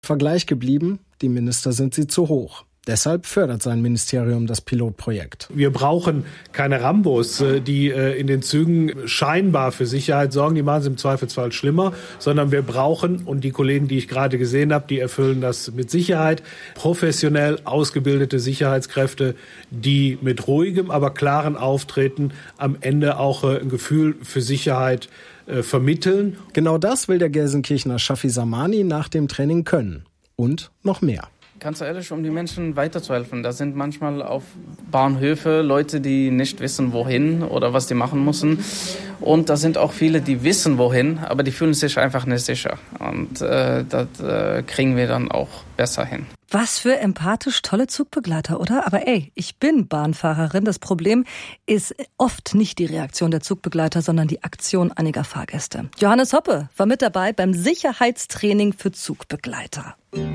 Vergleich geblieben, die Minister sind sie zu hoch. Deshalb fördert sein Ministerium das Pilotprojekt. Wir brauchen keine Rambos, die in den Zügen scheinbar für Sicherheit sorgen. Die machen es im Zweifelsfall schlimmer. Sondern wir brauchen, und die Kollegen, die ich gerade gesehen habe, die erfüllen das mit Sicherheit, professionell ausgebildete Sicherheitskräfte, die mit ruhigem, aber klaren Auftreten am Ende auch ein Gefühl für Sicherheit vermitteln. Genau das will der Gelsenkirchener Shafi Zamani nach dem Training können. Und noch mehr. Ganz ehrlich, um die Menschen weiterzuhelfen. Da sind manchmal auf Bahnhöfe Leute, die nicht wissen, wohin oder was die machen müssen. Und da sind auch viele, die wissen, wohin, aber die fühlen sich einfach nicht sicher. Und das kriegen wir dann auch besser hin. Was für empathisch tolle Zugbegleiter, oder? Aber ich bin Bahnfahrerin. Das Problem ist oft nicht die Reaktion der Zugbegleiter, sondern die Aktion einiger Fahrgäste. Johannes Hoppe war mit dabei beim Sicherheitstraining für Zugbegleiter.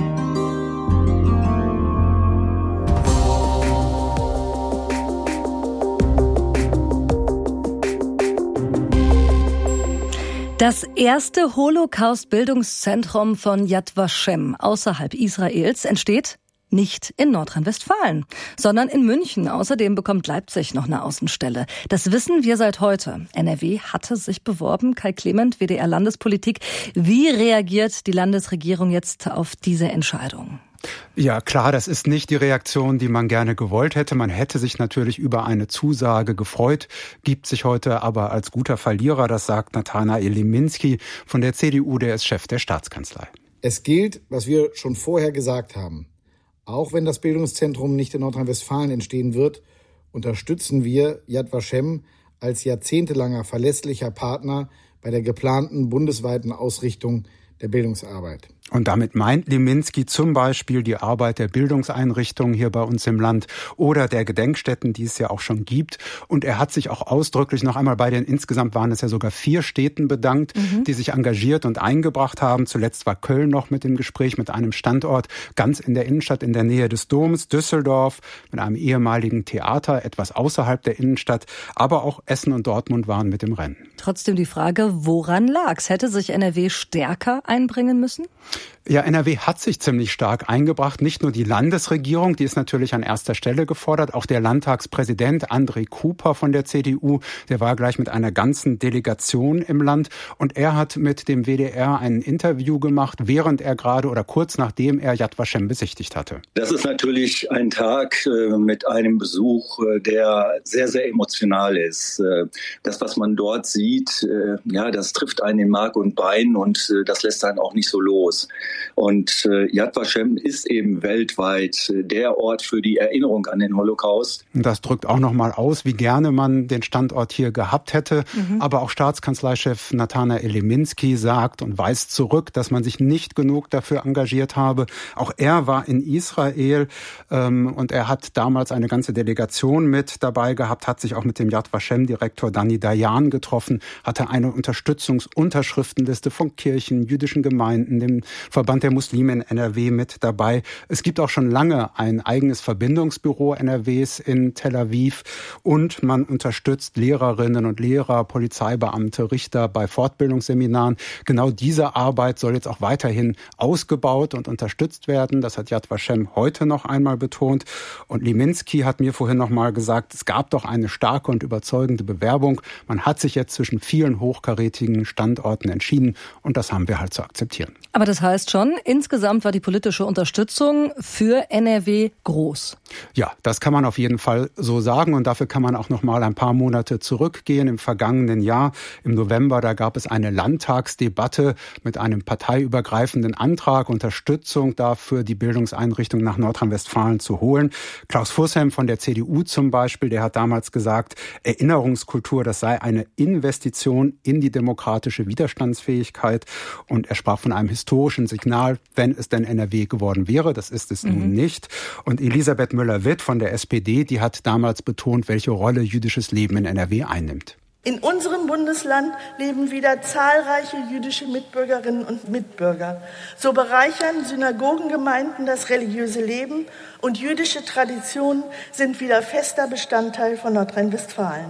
Das erste Holocaust-Bildungszentrum von Yad Vashem außerhalb Israels entsteht nicht in Nordrhein-Westfalen, sondern in München. Außerdem bekommt Leipzig noch eine Außenstelle. Das wissen wir seit heute. NRW hatte sich beworben. Kai Clement, WDR-Landespolitik. Wie reagiert die Landesregierung jetzt auf diese Entscheidung? Ja, klar, das ist nicht die Reaktion, die man gerne gewollt hätte. Man hätte sich natürlich über eine Zusage gefreut, gibt sich heute aber als guter Verlierer. Das sagt Nathanael Liminski von der CDU, der ist Chef der Staatskanzlei. Es gilt, was wir schon vorher gesagt haben. Auch wenn das Bildungszentrum nicht in Nordrhein-Westfalen entstehen wird, unterstützen wir Yad Vashem als jahrzehntelanger verlässlicher Partner bei der geplanten bundesweiten Ausrichtung der Bildungsarbeit. Und damit meint Liminski zum Beispiel die Arbeit der Bildungseinrichtungen hier bei uns im Land oder der Gedenkstätten, die es ja auch schon gibt. Und er hat sich auch ausdrücklich noch einmal bei den, insgesamt waren es ja sogar 4 Städten bedankt, die sich engagiert und eingebracht haben. Zuletzt war Köln noch mit dem Gespräch mit einem Standort ganz in der Innenstadt in der Nähe des Doms, Düsseldorf mit einem ehemaligen Theater etwas außerhalb der Innenstadt, aber auch Essen und Dortmund waren mit im Rennen. Trotzdem die Frage, woran lag's? Hätte sich NRW stärker einbringen müssen? Ja, NRW hat sich ziemlich stark eingebracht. Nicht nur die Landesregierung, die ist natürlich an erster Stelle gefordert. Auch der Landtagspräsident André Cooper von der CDU, der war gleich mit einer ganzen Delegation im Land. Und er hat mit dem WDR ein Interview gemacht, während er gerade oder kurz nachdem er Yad Vashem besichtigt hatte. Das ist natürlich ein Tag mit einem Besuch, der sehr, sehr emotional ist. Das, was man dort sieht, das trifft einen in Mark und Bein und das lässt einen auch nicht so los. Und Yad Vashem ist eben weltweit der Ort für die Erinnerung an den Holocaust. Das drückt auch noch mal aus, wie gerne man den Standort hier gehabt hätte. Aber auch Staatskanzleichef Nathanael Liminski sagt und weist zurück, dass man sich nicht genug dafür engagiert habe. Auch er war in Israel und er hat damals eine ganze Delegation mit dabei gehabt, hat sich auch mit dem Yad Vashem-Direktor Danny Dayan getroffen, hatte eine Unterstützungsunterschriftenliste von Kirchen, jüdischen Gemeinden, dem Verband der Muslime in NRW mit dabei. Es gibt auch schon lange ein eigenes Verbindungsbüro NRWs in Tel Aviv und man unterstützt Lehrerinnen und Lehrer, Polizeibeamte, Richter bei Fortbildungsseminaren. Genau diese Arbeit soll jetzt auch weiterhin ausgebaut und unterstützt werden. Das hat Yad Vashem heute noch einmal betont. Und Liminski hat mir vorhin noch mal gesagt, es gab doch eine starke und überzeugende Bewerbung. Man hat sich jetzt zwischen vielen hochkarätigen Standorten entschieden und das haben wir halt zu akzeptieren. Aber das heißt schon, insgesamt war die politische Unterstützung für NRW groß. Ja, das kann man auf jeden Fall so sagen und dafür kann man auch noch mal ein paar Monate zurückgehen. Im vergangenen Jahr, im November, da gab es eine Landtagsdebatte mit einem parteiübergreifenden Antrag, Unterstützung dafür, die Bildungseinrichtung nach Nordrhein-Westfalen zu holen. Klaus Fussem von der CDU zum Beispiel, der hat damals gesagt, Erinnerungskultur, das sei eine Investition in die demokratische Widerstandsfähigkeit und er sprach von einem historischen Signal, wenn es denn NRW geworden wäre. Das ist es nun nicht. Und Elisabeth Müller-Witt von der SPD, die hat damals betont, welche Rolle jüdisches Leben in NRW einnimmt. In unserem Bundesland leben wieder zahlreiche jüdische Mitbürgerinnen und Mitbürger. So bereichern Synagogengemeinden das religiöse Leben und jüdische Traditionen sind wieder fester Bestandteil von Nordrhein-Westfalen.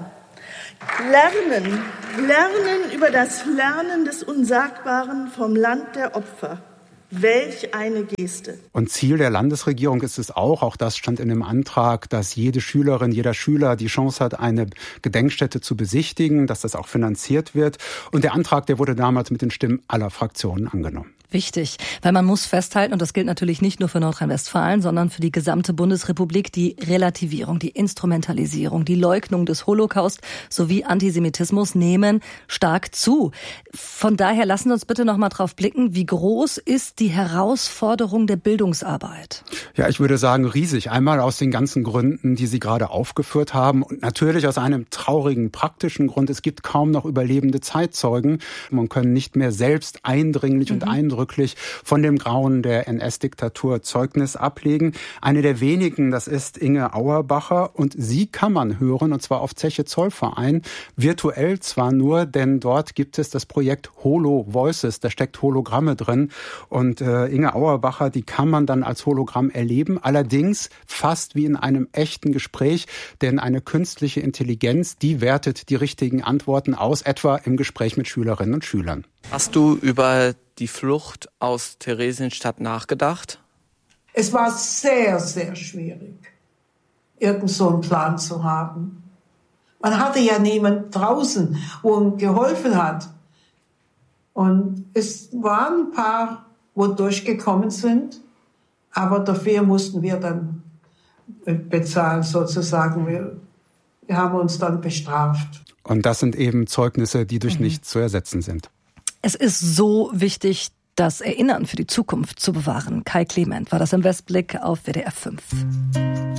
Lernen über das Lernen des Unsagbaren vom Land der Opfer. Welch eine Geste. Und Ziel der Landesregierung ist es auch das stand in dem Antrag, dass jede Schülerin, jeder Schüler die Chance hat, eine Gedenkstätte zu besichtigen, dass das auch finanziert wird. Und der Antrag, der wurde damals mit den Stimmen aller Fraktionen angenommen. Wichtig, weil man muss festhalten, und das gilt natürlich nicht nur für Nordrhein-Westfalen, sondern für die gesamte Bundesrepublik, die Relativierung, die Instrumentalisierung, die Leugnung des Holocaust sowie Antisemitismus nehmen stark zu. Von daher lassen Sie uns bitte noch mal drauf blicken, wie groß ist die Herausforderung der Bildungsarbeit? Ja, ich würde sagen riesig. Einmal aus den ganzen Gründen, die Sie gerade aufgeführt haben und natürlich aus einem traurigen praktischen Grund. Es gibt kaum noch überlebende Zeitzeugen. Man kann nicht mehr selbst eindringlich und eindrücklich von dem Grauen der NS-Diktatur Zeugnis ablegen. Eine der wenigen, das ist Inge Auerbacher, und sie kann man hören, und zwar auf Zeche Zollverein, virtuell zwar nur, denn dort gibt es das Projekt Holo Voices, da steckt Hologramme drin, und Inge Auerbacher, die kann man dann als Hologramm erleben, allerdings fast wie in einem echten Gespräch, denn eine künstliche Intelligenz, die wertet die richtigen Antworten aus, etwa im Gespräch mit Schülerinnen und Schülern. Hast du über die Flucht aus Theresienstadt nachgedacht? Es war sehr, sehr schwierig, irgend so einen Plan zu haben. Man hatte ja niemand draußen, wo ihm geholfen hat. Und es waren ein paar, wo durchgekommen sind, aber dafür mussten wir dann bezahlen sozusagen. Wir haben uns dann bestraft. Und das sind eben Zeugnisse, die durch nichts zu ersetzen sind. Es ist so wichtig, das Erinnern für die Zukunft zu bewahren. Kai Clement war das im Westblick auf WDR 5.